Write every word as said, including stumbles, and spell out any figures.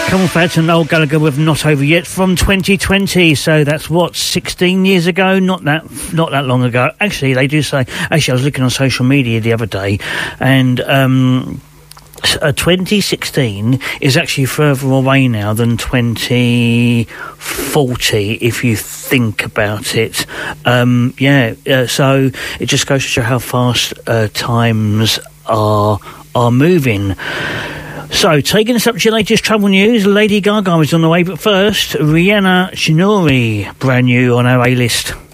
Camel Fat and Noel Gallagher with Not Over Yet from twenty twenty. So that's what, sixteen years ago? Not that not that long ago. Actually, they do say... Actually, I was looking on social media the other day, and... um Uh, twenty sixteen is actually further away now than twenty forty, if you think about it. Um, yeah, uh, so it just goes to show how fast uh, times are are moving. So, taking us up to your latest travel news, Lady Gaga is on the way, but first, Rihanna Shinori, brand new on our A-list.